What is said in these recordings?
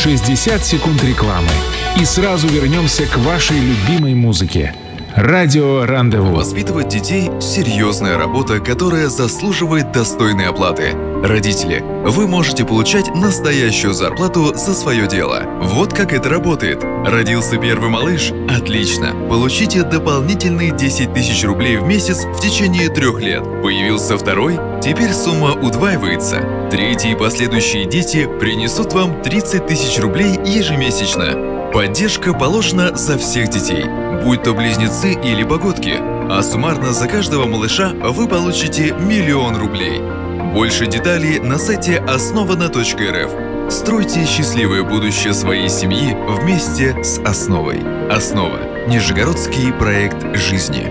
60 секунд рекламы. И сразу вернемся к вашей любимой музыке. Радио Рандеву. Воспитывать детей – серьезная работа, которая заслуживает достойной оплаты. Родители, вы можете получать настоящую зарплату за свое дело. Вот как это работает. Родился первый малыш? Отлично. Получите дополнительные 10 тысяч рублей в месяц в течение 3 лет. Появился второй? Теперь сумма удваивается. Третий и последующие дети принесут вам 30 тысяч рублей ежемесячно. Поддержка положена за всех детей, будь то близнецы или погодки, а суммарно за каждого малыша вы получите 1 000 000 рублей. Больше деталей на сайте основано.рф. Стройте счастливое будущее своей семьи вместе с Основой. Основа. Нижегородский проект жизни.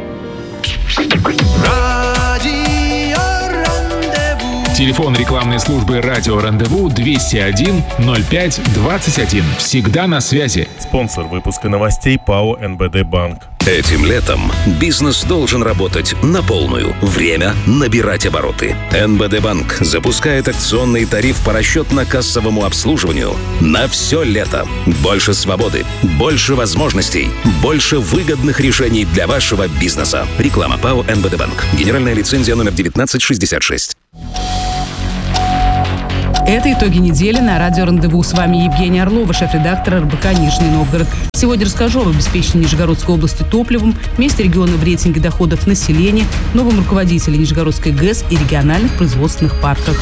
Телефон рекламной службы «Радио Рандеву» 201 05 21. Всегда на связи. Спонсор выпуска новостей ПАО «НБД Банк». Этим летом бизнес должен работать на полную. Время набирать обороты. НБД Банк запускает акционный тариф по расчетно-кассовому обслуживанию на все лето. Больше свободы, больше возможностей, больше выгодных решений для вашего бизнеса. Реклама ПАО «НБД Банк». Генеральная лицензия номер 1966. Это итоги недели на радио «Рандеву». С вами Евгения Орлова, шеф-редактор РБК «Нижний Новгород». Сегодня расскажу об обеспечении Нижегородской области топливом, месте региона в рейтинге доходов населения, новом руководителе Нижегородской ГЭС и региональных производственных парках.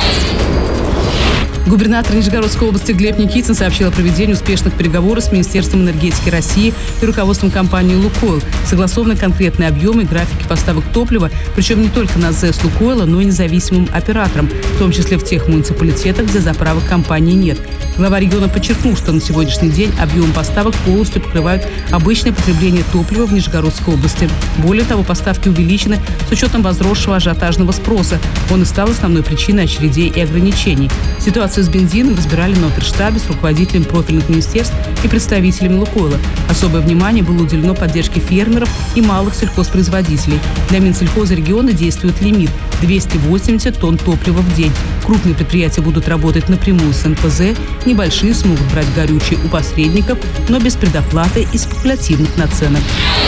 Губернатор Нижегородской области Глеб Никитин сообщил о проведении успешных переговоров с Министерством энергетики России и руководством компании «Лукойл». Согласованы конкретные объемы и графики поставок топлива, причем не только на ЗЭС «Лукойла», но и независимым операторам, в том числе в тех муниципалитетах, где заправок компании нет. Глава региона подчеркнул, что на сегодняшний день объемы поставок полностью покрывают обычное потребление топлива в Нижегородской области. Более того, поставки увеличены с учетом возросшего ажиотажного спроса. Он и стал основной причиной очередей и ограничений. Ситуацию с бензином разбирали на оперштабе с руководителями профильных министерств и представителями «Лукойла». Особое внимание было уделено поддержке фермеров и малых сельхозпроизводителей. Для Минсельхоза региона действует лимит – 280 тонн топлива в день. Крупные предприятия будут работать напрямую с НПЗ, небольшие смогут брать горючее у посредников, но без предоплаты и спекулятивных наценок.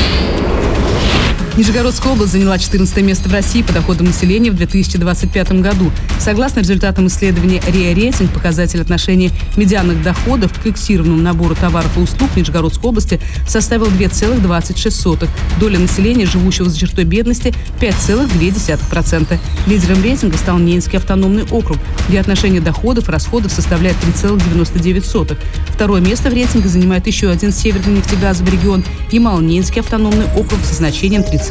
Нижегородская область заняла 14 место в России по доходам населения в 2025 году. Согласно результатам исследования РИА Рейтинг, показатель отношения медианных доходов к фиксированному набору товаров и услуг в Нижегородской области составил 2,26. Доля населения, живущего за чертой бедности, 5,2%. Лидером рейтинга стал Ненецкий автономный округ, где отношение доходов и расходов составляет 3,99. Второе место в рейтинге занимает еще один северный нефтегазовый регион – Ямало-Ненецкий автономный округ со значением 3,98.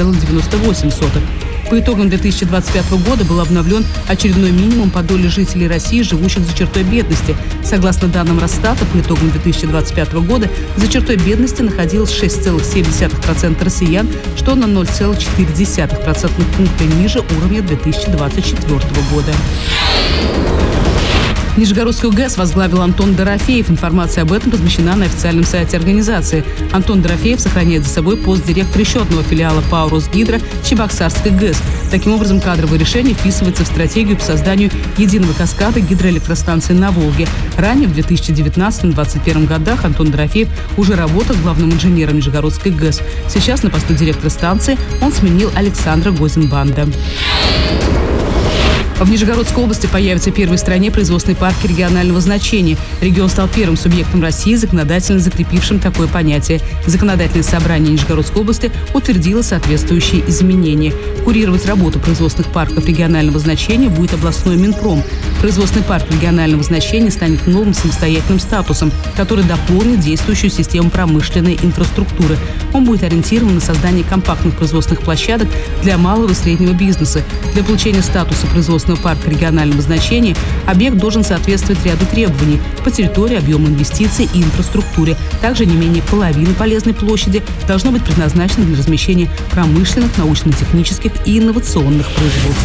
По итогам 2025 года был обновлен очередной минимум по доле жителей России, живущих за чертой бедности. Согласно данным Росстата, по итогам 2025 года за чертой бедности находилось 6,7% россиян, что на 0,4% пункта ниже уровня 2024 года. Нижегородскую ГЭС возглавил Антон Дорофеев. Информация об этом размещена на официальном сайте организации. Антон Дорофеев сохраняет за собой пост директора счетного филиала ПАО «Росгидро» Чебоксарской ГЭС. Таким образом, кадровое решение вписывается в стратегию по созданию единого каскада гидроэлектростанций на Волге. Ранее, в 2019-2021 годах, Антон Дорофеев уже работал главным инженером Нижегородской ГЭС. Сейчас на посту директора станции он сменил Александра Гозенбанда. В Нижегородской области появятся первые в стране производственные парки регионального значения. Регион стал первым субъектом России, законодательно закрепившим такое понятие. Законодательное собрание Нижегородской области утвердило соответствующие изменения. Курировать работу производственных парков регионального значения будет областной Минпром. Производственный парк регионального значения станет новым самостоятельным статусом, который дополнит действующую систему промышленной инфраструктуры. Он будет ориентирован на создание компактных производственных площадок для малого и среднего бизнеса. Для получения статуса производственного парка регионального значения объект должен соответствовать ряду требований по территории, объему инвестиций и инфраструктуре. Также не менее половины полезной площади должно быть предназначено для размещения промышленных, научно-технических и инновационных производств.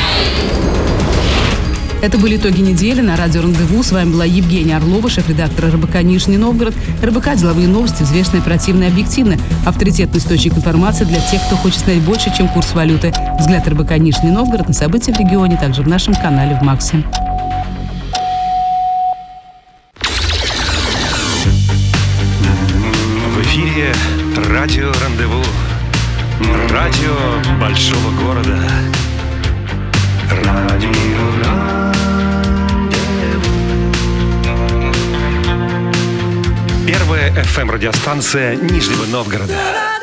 Это были итоги недели на радио «Рандеву». С вами была Евгения Орлова, шеф-редактор РБК «Нижний Новгород». РБК «Деловые новости», взвешенно, оперативно и объективно. Авторитетный источник информации для тех, кто хочет знать больше, чем курс валюты. Взгляд РБК «Нижний Новгород» на события в регионе, также в нашем канале в Максе. эфире радио «Рандеву». Радио большого города. Радио «Рандеву». Первая FM-радиостанция Нижнего Новгорода.